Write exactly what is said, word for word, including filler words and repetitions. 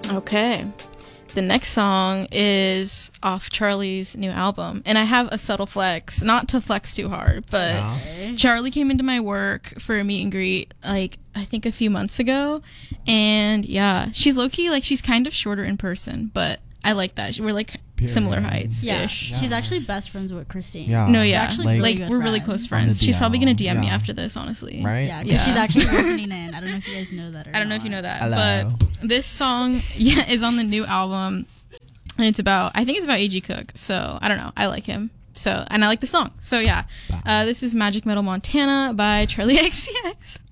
Okay. The next song is off Charlie's new album, and I have a subtle flex, not to flex too hard, but No. Charlie came into my work for a meet and greet, like, I think a few months ago, and yeah, she's low-key, like, she's kind of shorter in person, but I like that. We're, like, Period. similar heights-ish. Yeah. Yeah. She's actually best friends with Christine. Yeah. No, yeah, actually like, really good we're really friends. close On the friends. She's probably gonna D M me yeah. after this, honestly. Right? Yeah, because Yeah. she's actually listening in. I don't know if you guys know that or I don't know if not. you know that, Hello. but this song, yeah, is on the new album, and it's about, I think it's about A G Cook, so I don't know, I like him, so, and I like the song, so yeah, uh, this is Magic Metal Montana by Charlie X C X.